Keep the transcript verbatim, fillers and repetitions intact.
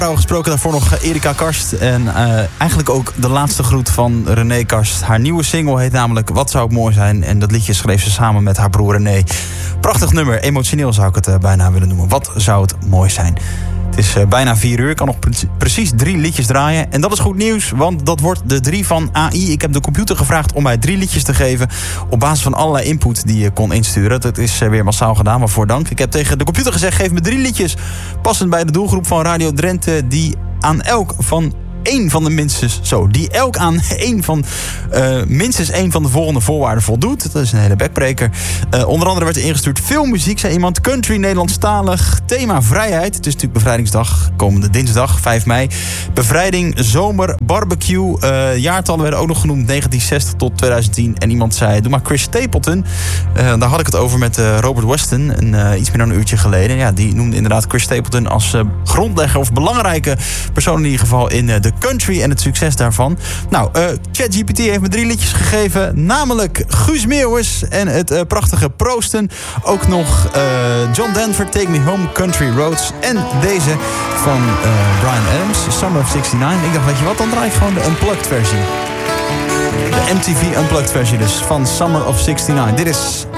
Gesproken daarvoor nog Erika Karst. En uh, eigenlijk ook de laatste groet van René Karst. Haar nieuwe single heet namelijk Wat zou het mooi zijn. En dat liedje schreef ze samen met haar broer René. Prachtig nummer, emotioneel zou ik het uh, bijna willen noemen. Wat zou het mooi zijn. Het is uh, bijna vier uur, ik kan nog pre- precies drie liedjes draaien. En dat is goed nieuws, want dat wordt de drie van A I. Ik heb de computer gevraagd om mij drie liedjes te geven op basis van allerlei input die je kon insturen. Dat is uh, weer massaal gedaan, waarvoor dank. Ik heb tegen de computer gezegd, geef me drie liedjes passend bij de doelgroep van Radio Drenthe, die aan elk van één van de minstens, zo, die elk aan één van, uh, minstens één van de volgende voorwaarden voldoet. Dat is een hele backbreaker. Uh, onder andere werd er ingestuurd veel muziek, zei iemand. Country, Nederlandstalig, thema vrijheid. Het is natuurlijk bevrijdingsdag, komende dinsdag, vijf mei. Bevrijding, zomer, barbecue. Uh, jaartallen werden ook nog genoemd, negentien zestig tot twintig tien. En iemand zei, doe maar Chris Stapleton. Uh, daar had ik het over met uh, Robert Weston, een, uh, iets meer dan een uurtje geleden. Ja, die noemde inderdaad Chris Stapleton als uh, grondlegger of belangrijke persoon in ieder geval in uh, de country en het succes daarvan. Nou, uh, ChatGPT heeft me drie liedjes gegeven. Namelijk Guus Meeuwis en het uh, prachtige Proosten. Ook nog uh, John Denver, Take Me Home, Country Roads. En deze van uh, Bryan Adams, Summer of negenenzestig. Ik dacht, weet je wat, dan draai ik gewoon de Unplugged versie. De M T V Unplugged versie dus van Summer of negenenzestig. Dit is